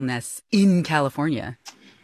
nests in California?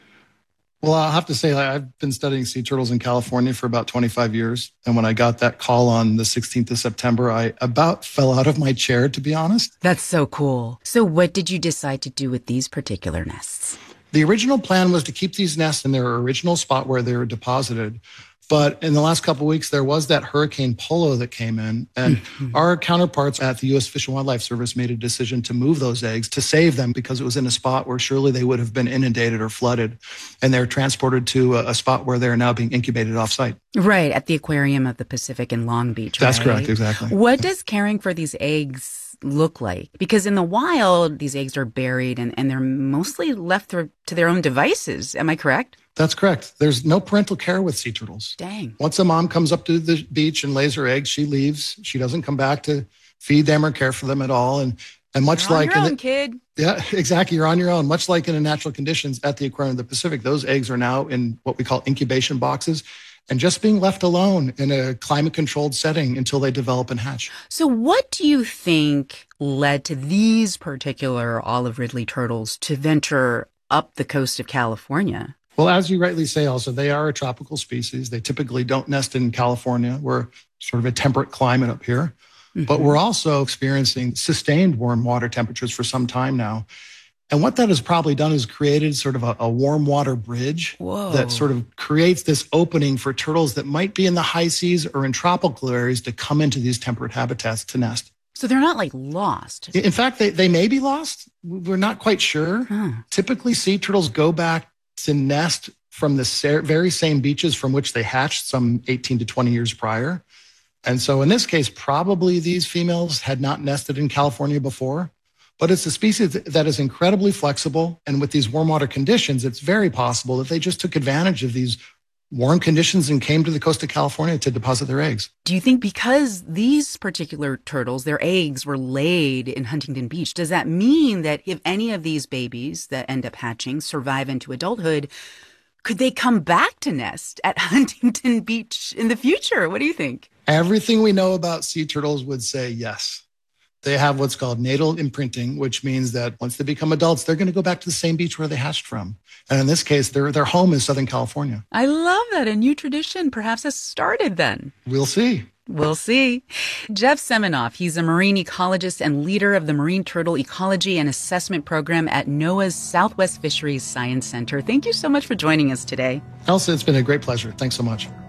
Well, I'll have to say, I've been studying sea turtles in California for about 25 years. And when I got that call on the 16th of September, I about fell out of my chair, to be honest. That's so cool. So what did you decide to do with these particular nests? The original plan was to keep these nests in their original spot where they were deposited. But in the last couple of weeks, there was that Hurricane Polo that came in, and our counterparts at the U.S. Fish and Wildlife Service made a decision to move those eggs to save them because it was in a spot where surely they would have been inundated or flooded, and they're transported to a spot where they're now being incubated offsite. Right, at the Aquarium of the Pacific in Long Beach, That's right? correct, exactly. What does caring for these eggs look like? Because in the wild, these eggs are buried and they're mostly left to their own devices. Am I correct? That's correct. There's no parental care with sea turtles. Dang. Once a mom comes up to the beach and lays her eggs, she leaves. She doesn't come back to feed them or care for them at all. And much You're like on your own, kid. Yeah, exactly. You're on your own. Much like in the natural conditions at the Aquarium of the Pacific, those eggs are now in what we call incubation boxes and just being left alone in a climate-controlled setting until they develop and hatch. So what do you think led to these particular olive ridley turtles to venture up the coast of California? Well, as you rightly say also, they are a tropical species. They typically don't nest in California. We're sort of a temperate climate up here. But we're also experiencing sustained warm water temperatures for some time now. And what that has probably done is created sort of a warm water bridge that sort of creates this opening for turtles that might be in the high seas or in tropical areas to come into these temperate habitats to nest. So they're not like lost. In fact, they may be lost. We're not quite sure. Typically, sea turtles go back to nest from the very same beaches from which they hatched some 18 to 20 years prior. And so in this case, probably these females had not nested in California before, but it's a species that is incredibly flexible. And with these warm water conditions, it's very possible that they just took advantage of these warm conditions and came to the coast of California to deposit their eggs. Do you think because these particular turtles, their eggs were laid in Huntington Beach, does that mean that if any of these babies that end up hatching survive into adulthood, could they come back to nest at Huntington Beach in the future? What do you think? Everything we know about sea turtles would say yes. They have what's called natal imprinting, which means that once they become adults, they're going to go back to the same beach where they hatched from. And in this case, their home is Southern California. I love that. A new tradition perhaps has started then. We'll see. We'll see. Jeff Seminoff, he's a marine ecologist and leader of the Marine Turtle Ecology and Assessment Program at NOAA's Southwest Fisheries Science Center. Thank you so much for joining us today. Elsa, it's been a great pleasure. Thanks so much.